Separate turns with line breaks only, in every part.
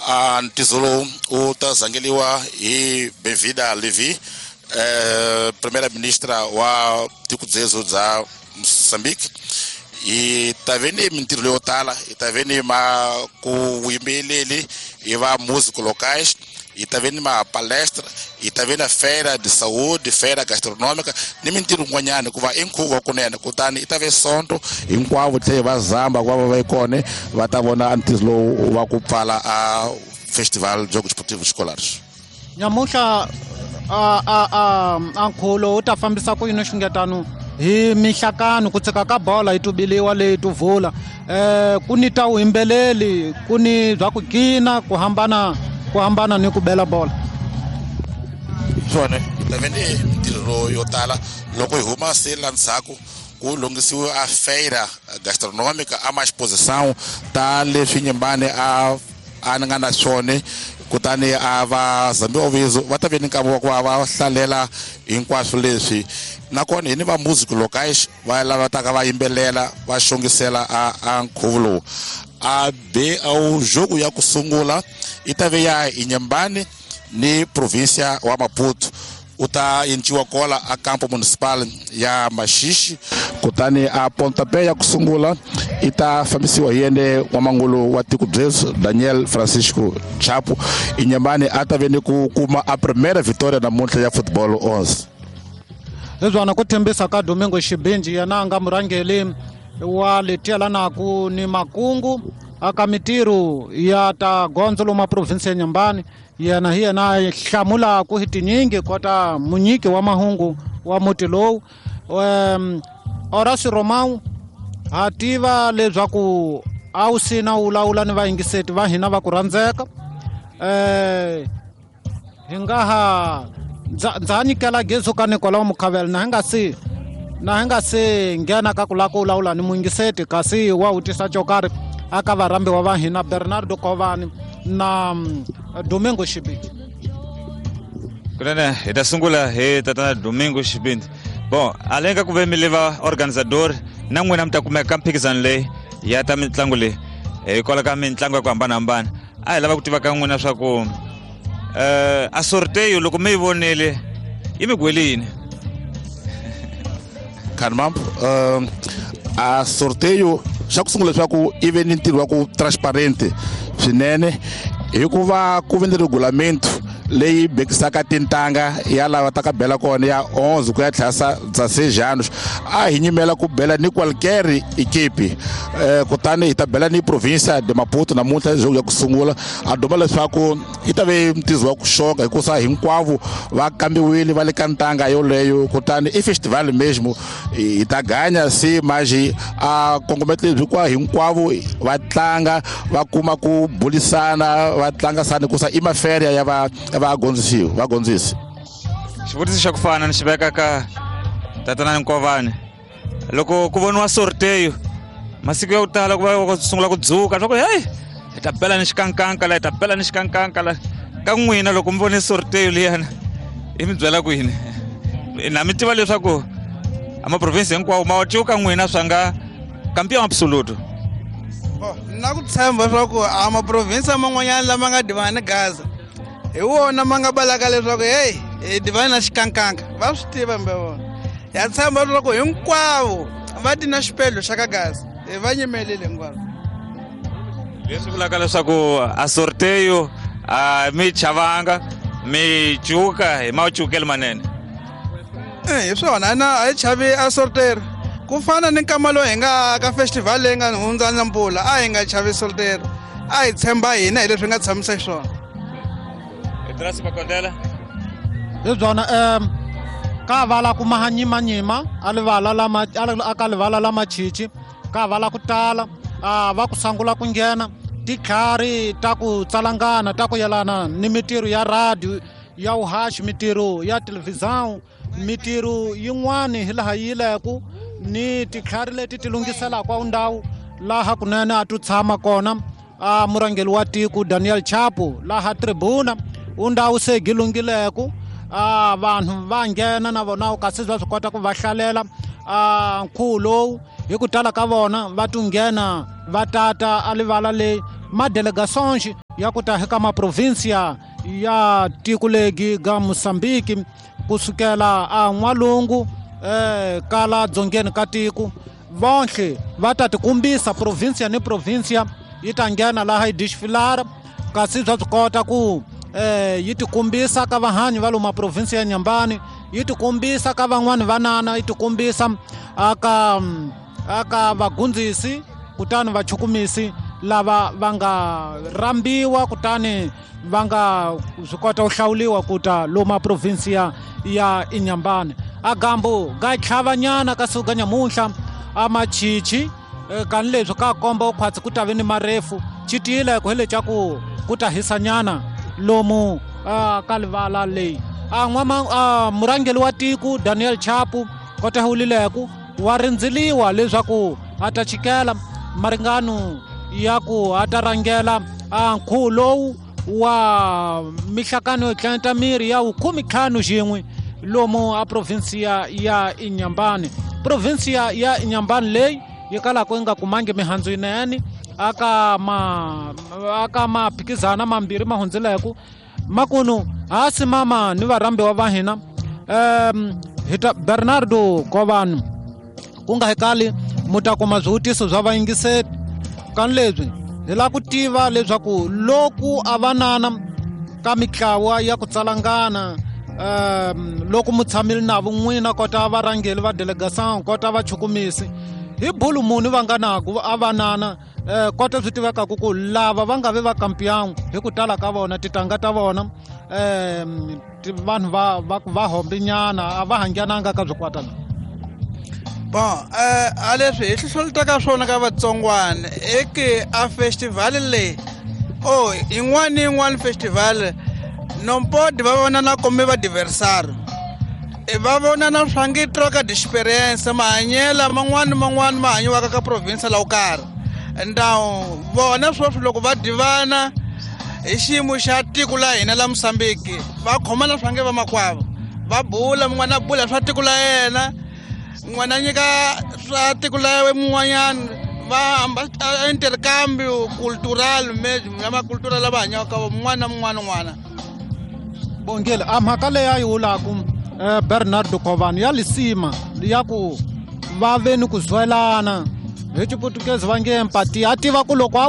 Ntizolo utazangeliwa hi Benvida Levi, primeira-ministra wa tiko dzezo za Moçambique. E tá vendo mentir leotala, e tá vendo com o e-mail e vai músicos locais, e tá vendo uma palestra, e tá vendo a feira de saúde, feira gastronômica, nem mentir um guanhano que vai em Cuba com ele, que tá e tá vendo sonto, em qual você vai zamba, qual vai cone, vai tá vendo antes lo vai ocupar a festival de jogos esportivos escolares.
Nyamusha ankholo utafambisa ku yini xingetano hi mihlakano ku tseka ka bola itubiliwa leyi tuvula kuni ta uhimbeleli kuni bya ku gina ku hambana ni ku bela bola
swona ta vende ntirho yo tala loko hi huma se landzhaku ku lunghisiwa a feira gastronômica a uma exposição ta leswi nyembane a nga na swona kutani a va Zambiwa vizo va ta veni nkavo wa ku va hlalela hinkwaswo leswi nakona hi ni va músicos locais va lava ta ka va yimbelela va xongisela a nkhuvo lowu a be ao jogo ya ku sungula i ta ve ya Inhambane ni província wa Maputo u ta endliwa kola a campo municipal ya Maxixe kutani a pontapé ya ku sungula i ta fambisiwa hi yende wa mangulo wa tiko dzezo Daniel Francisco Chapo. Inhambane a ta veni ku kuma a primeira vitória namuntlha ya futebol 11
leswana ku thembisa ka Domingo Xibinji yana anga murangeli wa letiela naku ni makungu aka mitiru ya ta gondzo loma province ya Inhambane yana hi yana hlamula ku hitinyingi kota munyiki wa mahungu wa muti lowu Horacio Romão hativa leswaku a wu sina wulawula ni vayingiseti va hina va ku rhandzeka hi nga ha ndza nyikela gezo ka Nicolau Mukhavela na hi nga se nghena ka ku lava ku wulawula ni muyingiseti kasi wa hutisa cokari aka varambi wa va hina Bernardo Covani na Domingo Xibinji.
Kunene hi ta sungula hi tatana Domingo Xibinji. Bom, além ka ku ve mi leva organizador na n'wina mi ta kumeka mphikizano leyi ya ta mitlangu leyi hi kola ka mitlangu ya ku hambanahambana a hi lava ku tiva ka n'wina swa ku a sorteio loko mi yi vonile yi mi gwelini
Kanmampo a sorteio xa ku sungula leswaku i ve ni ntirho wa ku transparente swinene hikuva ku ve ni regulamento leyi bekisaka tintanga ya lava ta ka bela kona ya 11 ku ya tlhasa 16 anos a hi nyimela ku bela ni qualquer equipe kutani hi ta bela ni província de Maputo namuntlha jogo ya ku sungula a duma leswaku i ta ve mtizo wa ku xoka hikusa hinkwavo va kambiwile va le ka ntanga yoleyo kutani i festival mesmo hi ta ganha se mas a kongomelo lebyi kwa hinkwavo va tlanga va kuma ku bulisana va tlanga sana hikusa i maferiya ya vagondzisi.
Xivutiso xa ku fana ni xi veka ka tatana Nkovani loko ku voniwa sorteio masiku ya ku tala ku va ku sungula ku dzuka swa ku hey hi ta bela ni xikankanka la hi ta bela ni xikankanka la ka n'wina loko mi vone sorteio liyana hi mi byela ku yini na mi tiva leswaku amaprovinsi hinkwawo ma wa tiwo ka n'wina swa nga campeão absoluto
na ku tshemba swa ku amaprovinsi man'wanyana lama nga divani Gaza hi wona ma nga balaka leswaku hey hi divani na xikankanka va swi tiva mbe vona ya tshemba leswaku hinkwavo va ti na xipelo xa ka Gaza hi va nyimelile hinkwavo
leswi vulaka leswaku a sorteio a mi chavanga mi cuka hi mawucukeli manene
hi swona a hi chavi a sorteiro ku fana ni nkama lowu hi nga ka festival leyi nga hundza Nampula a hi nga chavi sorteiro a hi tshemba hina hi leswi hi nga tshamisa xiswona
Trasi Makondela
leswana ka vala ku mahanyimanyima aka livala la machichi ka vala ku tala va ku sangula ku nghena titlhari ta ku tsalangana ta ku yelana ni mitirho ya radio ya uhaxi mitirho ya televisão mitirho yin'wani hi laha yileku ni titlhari leti ti lunghiselaka ndhawu laha kunene a tu tshama kona a murangeli wa tiko Daniel Chapo laha tribuna undhawu se gilungileko vanhu va nghena na vona kasi va swi kota ku va hlalela nkhuvo lowu hi ku tala ka vona va tu nghena va tata a livala le madelegações ya ku ta eka maprovinsia ya tiko legi ga Moçambique kusukela a N'walungu kala dzongeni ka tiko vonhle va ta tikumbisa provinsia ni provinsia yi ta nghena laha yi desfilara kasi bya byi kota ku yi tikumbisa ka vahanyi va lomu maprovinsia ya Nyambani, yi tikumbisa ka van'wani vanana, yi tikumbisa aka vagundzisi kutani vachukumisi lava va nga rambiwa kutani va nga swi kota ku hlawuliwa kuta lomu maprovinsia ya Inyambane. Agambo ga tlhavanyana kasi ga nyamuhla a machichi kani lebyi ka komba khwatsi ku ta ve ni marefu chitile ku hele chaku ku ta hisanyana lomu ka livala leyi murangeli wa tiko Daniel Chapo kota hulileku wa rindziliwa leswaku a ta chikela maringano ya ku a ta rangela nkhuvo lowu wa mihlakano yo tlenta miri ya 15 lomu a provinsia ya Inyambane. Provinsia ya Inyambane leyi yi kalaka yi nga kumangi mihandzu yinene aka maphikizana mambirhi ma hundzeleku makunu hasi mama ni varambi wa vahina hita Bernardo Kovani ku nga hekali muta kuma zwivutiso bya vayingiseri kani lebyi hi la ku tiva leswaku loku a vanana ka mitlawa ya ku tsalangana loku mu tshamile na vun'wina kota varangeli va delegation kota vachukumisi hi bulu muni va nga naku a vanana kota byi tivekaku ku lava va nga ve va kampiyangu hi ku tala ka vona titanga ta vona vanhu va hombinyana a va hangyananga ka byikwatana.
Bon a leswi hi hlohlolotaka swona ka vatsongwana eke a festival leyi yin'wana festival nompodi va vonana kombe va diversario va vonana swa nge troka experience mahanyela man'wani ma hanyiwaka ka province la wo karhi ndawu vona sweswi loko va divana hi xiyimo xa tiko la hina la Moçambique va khomana swa nge va makwavo va bula mun'wana a bula swa tiko la yena n'wana nyika swa tiko la yewe mun'wanyana va hamba intercambio cultural ya makultura lava hanyaka mun'wana na mun'wana.
Bongela a mhaka leyi a yi vulaku Bernardo Kovani ya lisima ya ku va ve ni ku zwelana hi Chiputukezi va nge empati a tiva ku loko a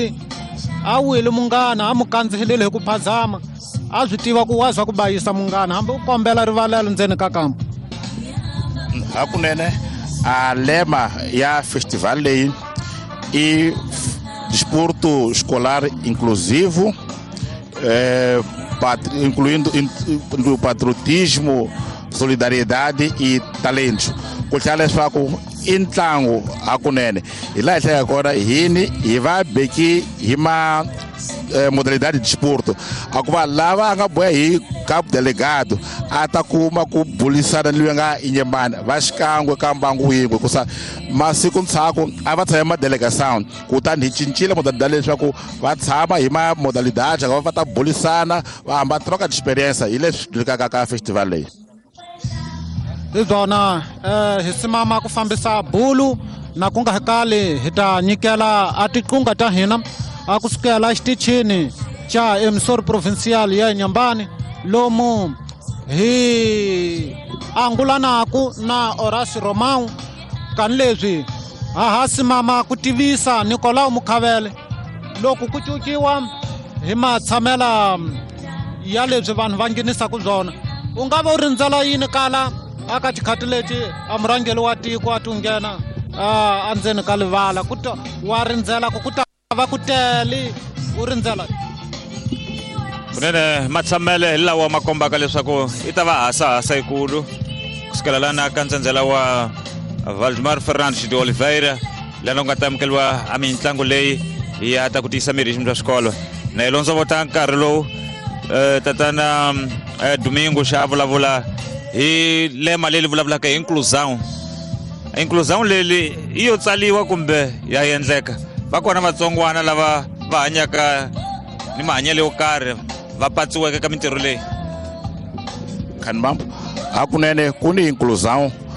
wile munghana a mu kandziheleli hi ku phazama a byi tiva ku wa zwa ku bayisa munghana hambi u kombela rivalelo ndzeni ka kampo.
Hakunene a lema ya festival leyi i desporto escolar inclusivo, incluindo patriotismo, solidariedade e talento. Kuhlala leswaku i ntlangu hakunene hi laha hi hlayaka kona hi va beki hi modalidade de desporto a ku va lava a nga boya hi cabo delegado a ta kuma ku bulisana ni loyi nga Inyambane va xikan'we ka mbangu yin'we kusa masiku ntshaku a va tshame madelegação kutani hi cincile modalidade leswaku va tshama hi modalidade va ta bulisana va hamba troca de experiência hi leswi dyekaka ka festival leyi.
Hi byona hi simama ku fambisa bulu na ku nga hekali hi ta nyikela a tiqunga ta hina a kusukela xitichini cha emisori provincial ya Inyambane lomu hi angulanaku na Horace Romão kani lebyi ha simama ku tivisa Nicolau Mukhavele loku ku cuciwa hi matshamela ya lebyi vanhu va nghenisaka byona u nga va u rindzela yini kala aka chikhati leti a murangeli wa tiko a tunghena a ndzeni ka livala kuta wa rindzela ku ta va ku tele u rindzela
kunene matshamele lawa ma kombaka leswaku i ta va hasa yikulu kusukela lana ka ntshendzela wa Valdemar Fernandes de Oliveira lana ku nga ta amukeliwa a mitlangu leyi ya ta ku tiyisa miri bya swikolo na hi londzo vota nkarhi lowu tatana Domingo xa vulavula hi lema leyi vulavulaka hi inclusão leyi i yo tsaliwa kumbe ya endleka va kona vatsongwana lava va hanyaka ni mahanyelo yo karhi va patsiweke ka mintirho leyi.
Khanimambo hakunene ku ni inclusão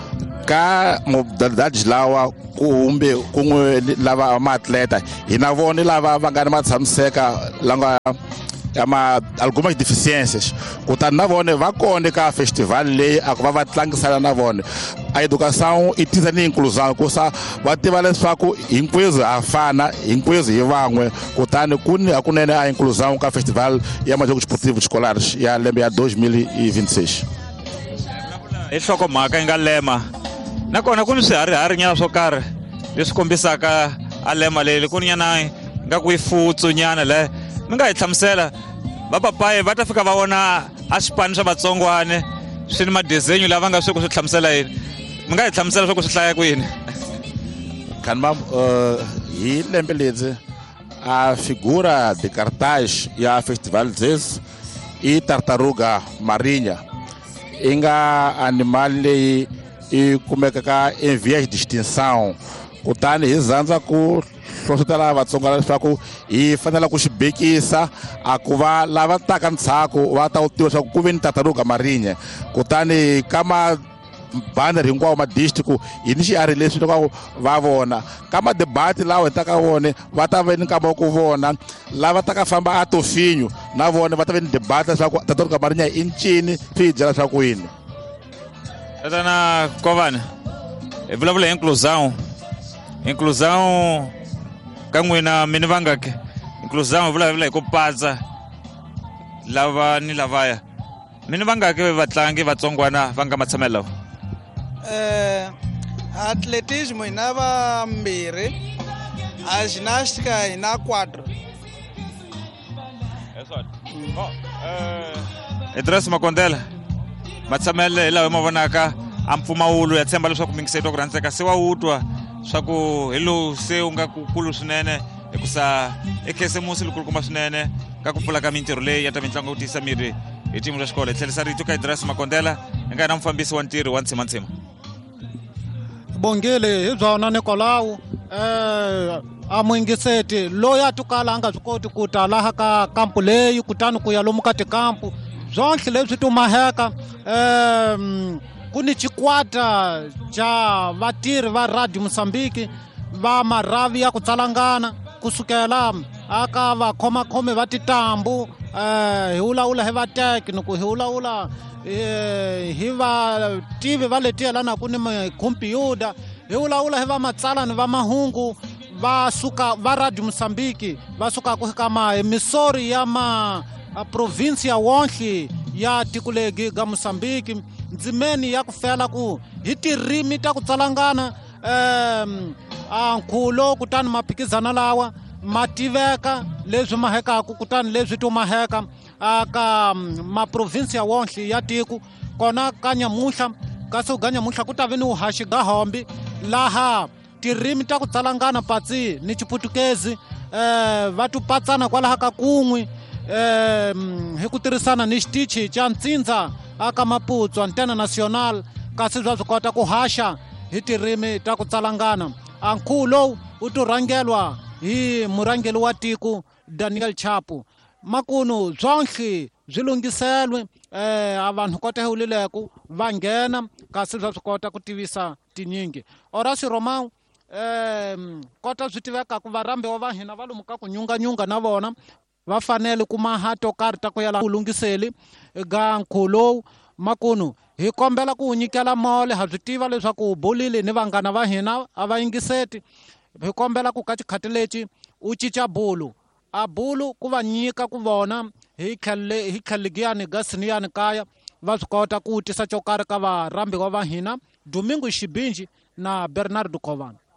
ka modalidades lawa kumbe kun'we lava maatleta hina vona lava va nga ni matshamiseka langa algumas deficiências kutani na vona va kona ka festival leyi a ku va tlangisana na vona a educação i tisa ni inclusão kusa va tiva leswaku hinkwerhu ha fana hinkwerhu hi van'we kutani kuni hakunene a inclusão ka festival ya majogos esportivos escolares ya lembe ya 2026
hi nhlokomhaka yi nga lema nakona ku ni swihariharinyana swo karhi leswi kombisaka a lema leyi ku ni nyana nga ku yi futsunyana le mi nga hi hlamusela vapapayi va ta fika va vona a swipano swa vatsongwane swi ni madesenyo lava nga swi ku swi hlamusela yini mi nga hi hlamusela swa ku swi hlaya kwini
khani mam hi lembe ledzi a figura de cartaz ya festival dzes i tartaruga marinha i nga animal leyi i kumekaka em vias de extinção kutani hi zandza ku hlohlotela vatsonga leswaku hi fanele ku xi bekisa a ku va lava taka ntshaku va ta wu tiva leswaku ku ve ni tartaruga marinha kutani ka mabanner hinkwawo madistrict hi ni xiharhi leswi loko va vona ka madebati lawa hi taka vone va ta ve ni nkama wa ku vona lava taka famba a tofinyo na vona va ta ve ni debati leswaku tartaruga marinha i ncini swi hi byela leswaku yini
tatana Kovani hi vulavula hi inclusão ka n'wina mi ni vangaki inclusão hi vulavula hi ku patsa lava ni lavaya mi ni vangaki vatlangi vatsongwana va nga matshamelo
atletismo hi na vambirhi a ginástica hi na 4
Idris Makondela matsamelo hi lawa hi ma vonaka a mpfumawulo ya tshemba leswaku mingiseto ku rhandzeka se wa utwa swa ku hi lowu se u nga kukulu swinene hikusa i khesimusi lukulukumba swinene ka ku pfula ka mintirho leyi ya ta mitlangu yo tiyisa miri hi timu ra xikolo hi tlherisa rito ka Idris Makondela hi nga na mufambisi wa ntirho wa ntshima
bongile hi byona Nikolawu a muingiseti loyi a tukala a nga swi koti ku ta laha ka kampu leyi kutani ku ya lomu ka tikampu zonhle leswi tumaheka ku ni chikwata cha vatirhi va Radio Mozambique va maravi ya ku tsalangana kusukela aka vakhomakhomi va titambu hi wulawula hi vatekniku hi wulawula hi vativi va letiya lana ku ni mikhompyuta hi wulawula hi va matsalani va mahungu va suka va Radio Mozambique va sukaku ka emisori ya provincia wonhle ya tiko legi ga Mozambique ndzimeni ya ku fela ku hi tirimi ta ku tsalangana a nkhulo kutani maphikizana lawa ma tiveka leswi ma hekaku kutani leswi tumaheka ka maprovincia wonhle ya tiko kona ka nyamuhla kasi ga nyamuhla ku ta ve ni uhaxi ga hombi laha tirimi ta ku tsalangana patsi ni Chiputukezi va tupatsana kwalaha ka kun'we hi ku tirhisana ni xitichi cha ntsindza aka Maputo Antena Nacional kasi bya swi kota ku haxa hi tirimi ta ku tsalangana a nkhulo u turhangelwa hi murhangeli wa tiko Daniel Chapo makunu zonhle byi lunghiselwe a vanhu kota hewulileku va nghena kasi bya swi kota ku tivisa tinyingi Horacio Romão kota byi tiveka ku varambi va hina va lomu ka ku nyunganyunga na vona va fanele ku mahato karhi ta ku yala ulungiseli ga nkhulo makunu hi kombela ku nyikela mole ha byi tiva leswaku bolile ni vanghana va hina a va yingiseti hi kombela ku ka chikhati lexi u cica bulu a bulu ku va nyika ku vona hi khaligiyani ga siniyani kaya va swi kota ku tisa xo karhi ka varambi va hina Domingo Xibinji na Bernardo Kovani.